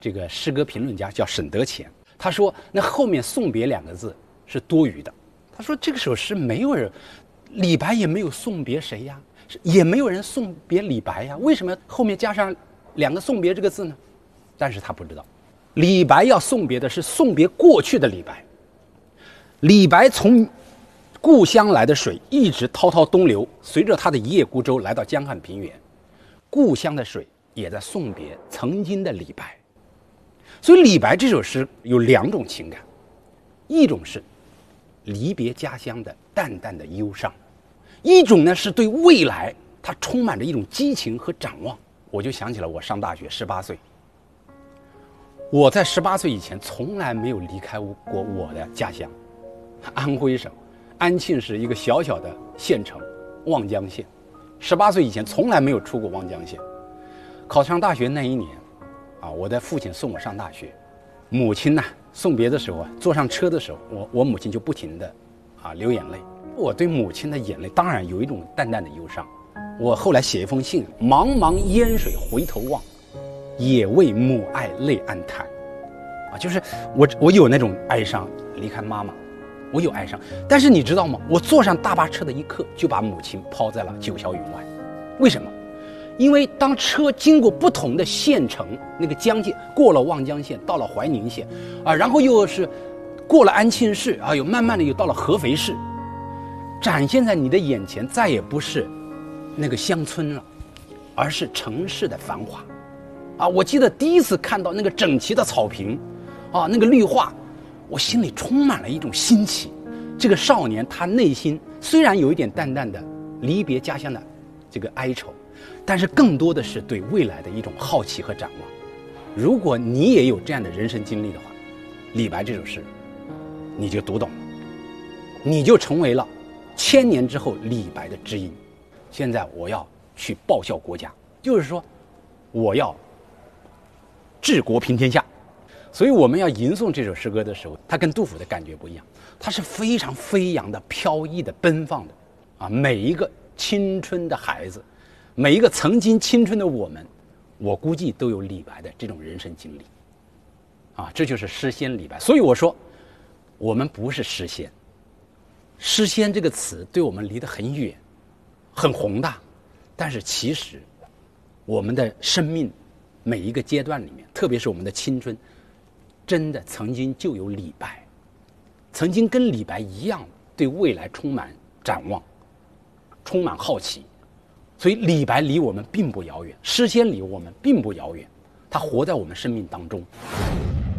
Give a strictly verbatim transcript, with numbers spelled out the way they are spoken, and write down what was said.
这个诗歌评论家叫沈德潜，他说那后面送别两个字是多余的。他说这个首诗没有人，李白也没有送别谁呀，也没有人送别李白呀，为什么后面加上两个送别这个字呢？但是他不知道，李白要送别的是送别过去的李白。李白从故乡来的水一直滔滔东流，随着他的一叶孤舟来到江汉平原，故乡的水也在送别曾经的李白。所以李白这首诗有两种情感，一种是离别家乡的淡淡的忧伤，一种呢是对未来它充满着一种激情和展望。我就想起了我上大学十八岁，我在十八岁以前从来没有离开过我的家乡，安徽省安庆市一个小小的县城望江县，十八岁以前从来没有出过望江县。考上大学那一年啊，我的父亲送我上大学，母亲呢送别的时候啊，坐上车的时候，我我母亲就不停的啊流眼泪。我对母亲的眼泪当然有一种淡淡的忧伤。我后来写一封信，茫茫烟水回头望，也为母爱泪暗叹。啊，就是我我有那种哀伤，离开妈妈，我有哀伤。但是你知道吗？我坐上大巴车的一刻，就把母亲抛在了九霄云外。为什么？因为当车经过不同的县城，那个疆界，过了望江县，到了怀宁县，啊，然后又是过了安庆市，啊，又慢慢的又到了合肥市，展现在你的眼前，再也不是那个乡村了，而是城市的繁华。啊，我记得第一次看到那个整齐的草坪，啊，那个绿化，我心里充满了一种新奇。这个少年他内心虽然有一点淡淡的离别家乡的这个哀愁，但是更多的是对未来的一种好奇和展望。如果你也有这样的人生经历的话，李白这首诗你就读懂了，你就成为了千年之后李白的知音。现在我要去报效国家，就是说我要治国平天下。所以我们要吟诵这首诗歌的时候，它跟杜甫的感觉不一样，它是非常飞扬的、飘逸的、奔放的啊！每一个青春的孩子，每一个曾经青春的我们，我估计都有李白的这种人生经历啊！这就是诗仙李白。所以我说我们不是诗仙，诗仙这个词对我们离得很远，很宏大，但是其实我们的生命每一个阶段里面，特别是我们的青春，真的曾经就有李白，曾经跟李白一样对未来充满展望，充满好奇。所以李白离我们并不遥远，诗仙离我们并不遥远，他活在我们生命当中。